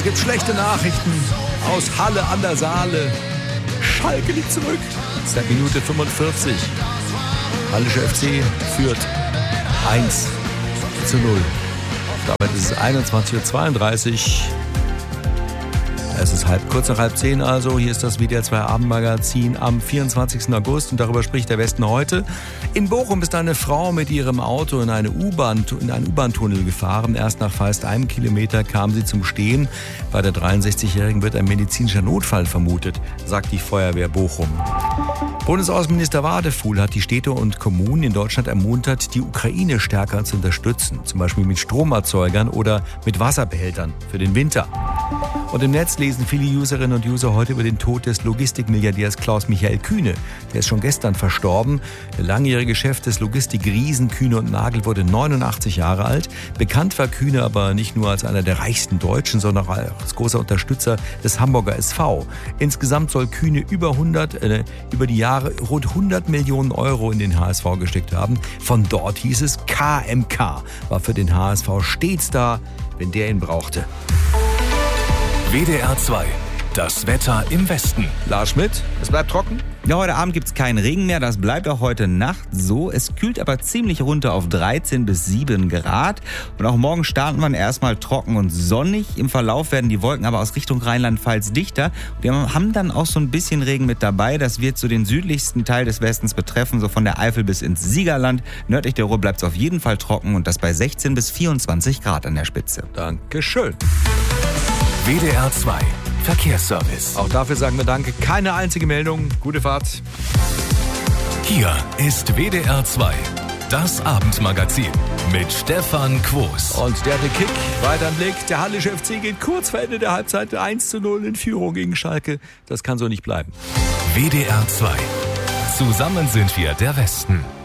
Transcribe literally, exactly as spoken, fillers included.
gibt's schlechte Nachrichten aus Halle an der Saale. Schalke liegt zurück. Seit Minute fünfundvierzig. Hallische F C führt eins zu null. Damit ist es einundzwanzig Uhr zweiunddreißig. Es ist halb, kurz nach halb zehn also. Hier ist das W D R zwei Abendmagazin am vierundzwanzigsten August und darüber spricht der Westen heute. In Bochum ist eine Frau mit ihrem Auto in, eine U-Bahn, in einen U-Bahn-Tunnel gefahren. Erst nach fast einem Kilometer kam sie zum Stehen. Bei der dreiundsechzigjährigen wird ein medizinischer Notfall vermutet, sagt die Feuerwehr Bochum. Bundesaußenminister Wadefuhl hat die Städte und Kommunen in Deutschland ermuntert, die Ukraine stärker zu unterstützen. Zum Beispiel mit Stromerzeugern oder mit Wasserbehältern für den Winter. Und im Netz lesen viele Userinnen und User heute über den Tod des Logistikmilliardärs Klaus-Michael Kühne. Der ist schon gestern verstorben. Der langjährige Chef des Logistikriesen Kühne und Nagel wurde neunundachtzig Jahre alt. Bekannt war Kühne aber nicht nur als einer der reichsten Deutschen, sondern auch als großer Unterstützer des Hamburger S V. Insgesamt soll Kühne über hundert, äh, über die Jahre rund hundert Millionen Euro in den H S V gesteckt haben. Von dort hieß es, K M K war für den H S V stets da, wenn der ihn brauchte. W D R zwei, das Wetter im Westen. Lars Schmidt, es bleibt trocken. Ja, heute Abend gibt's keinen Regen mehr, das bleibt auch heute Nacht so. Es kühlt aber ziemlich runter auf dreizehn bis sieben Grad. Und auch morgen starten wir erstmal trocken und sonnig. Im Verlauf werden die Wolken aber aus Richtung Rheinland-Pfalz dichter. Wir haben dann auch so ein bisschen Regen mit dabei. Das wird so den südlichsten Teil des Westens betreffen, so von der Eifel bis ins Siegerland. Nördlich der Ruhr bleibt es auf jeden Fall trocken und das bei sechzehn bis vierundzwanzig Grad an der Spitze. Dankeschön. W D R zwei, Verkehrsservice. Auch dafür sagen wir Danke. Keine einzige Meldung. Gute Fahrt. Hier ist W D R zwei, das Abendmagazin mit Stefan Quos. Und der hatte Kick, weiter im Blick. Der Hallische F C geht kurz vor Ende der Halbzeit eins zu null in Führung gegen Schalke. Das kann so nicht bleiben. W D R zwei. Zusammen sind wir der Westen.